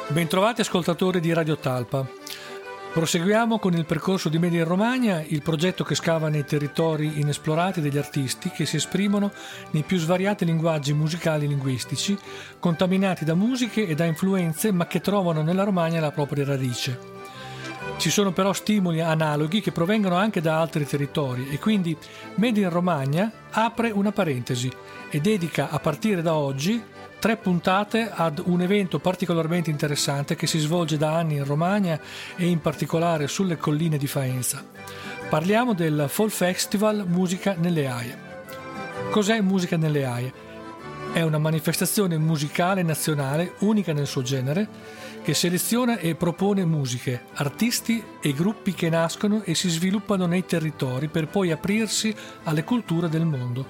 Bentrovati ascoltatori di Radio Talpa. Proseguiamo con il percorso di Media in Romagna, il progetto che scava nei territori inesplorati degli artisti che si esprimono nei più svariati linguaggi musicali e linguistici, contaminati da musiche e da influenze, ma che trovano nella Romagna la propria radice. Ci sono però stimoli analoghi che provengono anche da altri territori e quindi Media in Romagna apre una parentesi e dedica a partire da oggi 3 puntate ad un evento particolarmente interessante che si svolge da anni in Romagna e in particolare sulle colline di Faenza. Parliamo del Fall Festival Musica nelle Aie. Cos'è Musica nelle Aie? È una manifestazione musicale nazionale unica nel suo genere che seleziona e propone musiche, artisti e gruppi che nascono e si sviluppano nei territori per poi aprirsi alle culture del mondo.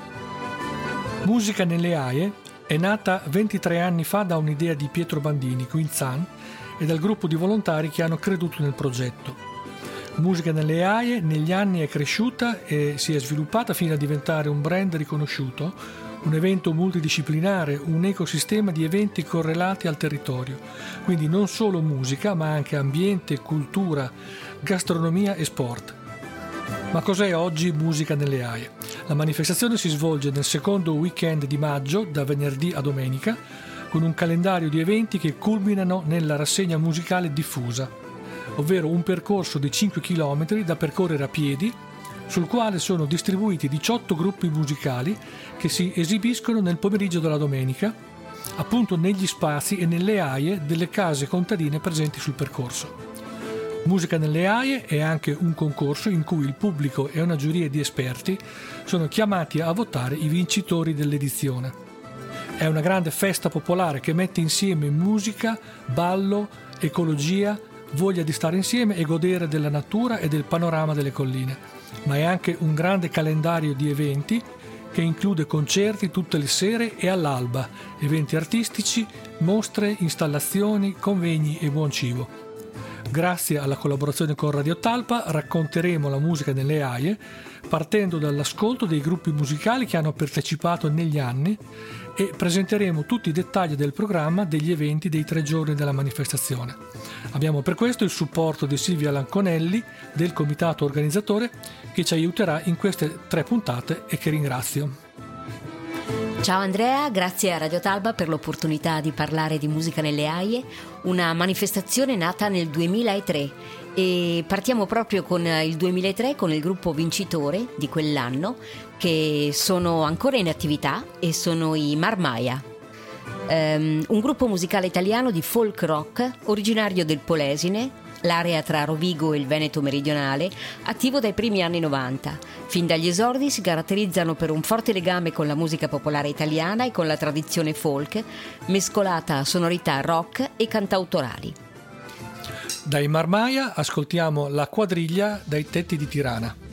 Musica nelle Aie è nata 23 anni fa da un'idea di Pietro Bandini, Quinzan, e dal gruppo di volontari che hanno creduto nel progetto. Musica nelle Aie negli anni è cresciuta e si è sviluppata fino a diventare un brand riconosciuto, un evento multidisciplinare, un ecosistema di eventi correlati al territorio. Quindi non solo musica, ma anche ambiente, cultura, gastronomia e sport. Ma cos'è oggi Musica nelle Aie? La manifestazione si svolge nel secondo weekend di maggio, da venerdì a domenica, con un calendario di eventi che culminano nella rassegna musicale diffusa, ovvero un percorso di 5 km da percorrere a piedi, sul quale sono distribuiti 18 gruppi musicali che si esibiscono nel pomeriggio della domenica, appunto negli spazi e nelle aie delle case contadine presenti sul percorso. Musica nelle Aie è anche un concorso in cui il pubblico e una giuria di esperti sono chiamati a votare i vincitori dell'edizione. È una grande festa popolare che mette insieme musica, ballo, ecologia, voglia di stare insieme e godere della natura e del panorama delle colline. Ma è anche un grande calendario di eventi che include concerti tutte le sere e all'alba, eventi artistici, mostre, installazioni, convegni e buon cibo. Grazie alla collaborazione con Radio Talpa racconteremo la musica nelle Aie partendo dall'ascolto dei gruppi musicali che hanno partecipato negli anni e presenteremo tutti i dettagli del programma degli eventi dei 3 giorni della manifestazione. Abbiamo per questo il supporto di Silvia Lanconelli del comitato organizzatore che ci aiuterà in queste 3 puntate e che ringrazio. Ciao Andrea, grazie a Radio Talpa per l'opportunità di parlare di Musica nelle Aie, una manifestazione nata nel 2003 e partiamo proprio con il 2003 con il gruppo vincitore di quell'anno che sono ancora in attività e sono i Marmaia, un gruppo musicale italiano di folk rock originario del Polesine, l'area tra Rovigo e il Veneto meridionale, attivo dai primi anni 90. Fin dagli esordi si caratterizzano per un forte legame con la musica popolare italiana e con la tradizione folk, mescolata a sonorità rock e cantautorali. Dai Marmaia ascoltiamo La Quadriglia dai tetti di Tirana.